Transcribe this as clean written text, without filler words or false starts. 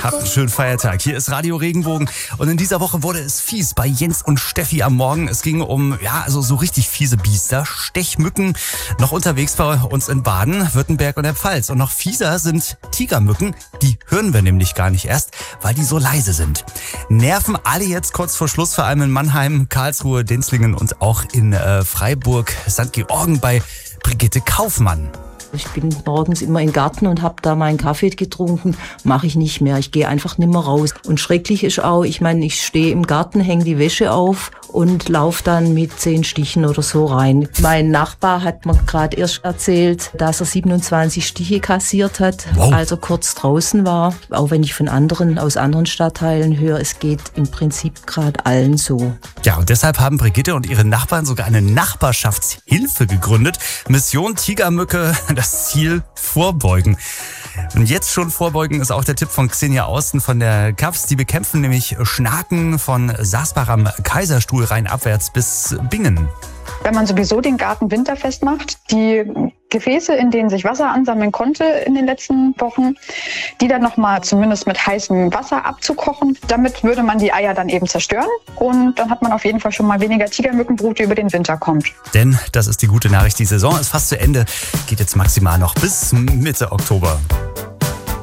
Habt einen schönen Feiertag. Hier ist Radio Regenbogen und in dieser Woche wurde es fies bei Jens und Steffi am Morgen. Es ging um, so richtig fiese Biester, Stechmücken, noch unterwegs bei uns in Baden, Württemberg und der Pfalz. Und noch fieser sind Tigermücken, die hören wir nämlich gar nicht erst, weil die so leise sind. Nerven alle jetzt kurz vor Schluss, vor allem in Mannheim, Karlsruhe, Dinzlingen und auch in Freiburg, St. Georgen bei Brigitte Kaufmann. Ich bin morgens immer im Garten und habe da meinen Kaffee getrunken. Mache ich nicht mehr. Ich gehe einfach nicht mehr raus. Und schrecklich ist auch, ich stehe im Garten, hänge die Wäsche auf und laufe dann mit 10 Stichen oder so rein. Mein Nachbar hat mir gerade erst erzählt, dass er 27 Stiche kassiert hat, als er kurz draußen war. Auch wenn ich aus anderen Stadtteilen höre, es geht im Prinzip gerade allen so. Ja, und deshalb haben Brigitte und ihre Nachbarn sogar eine Nachbarschaftshilfe gegründet. Mission Tigermücke, das Ziel vorbeugen. Und jetzt schon vorbeugen ist auch der Tipp von Xenia Austen von der KAFS. Die bekämpfen nämlich Schnaken von Sasbach am Kaiserstuhl rein abwärts bis Bingen. Wenn man sowieso den Garten winterfest macht, die Gefäße, in denen sich Wasser ansammeln konnte in den letzten Wochen, die dann nochmal zumindest mit heißem Wasser abzukochen. Damit würde man die Eier dann eben zerstören und dann hat man auf jeden Fall schon mal weniger Tigermückenbrut, die über den Winter kommt. Denn, das ist die gute Nachricht, die Saison ist fast zu Ende, geht jetzt maximal noch bis Mitte Oktober.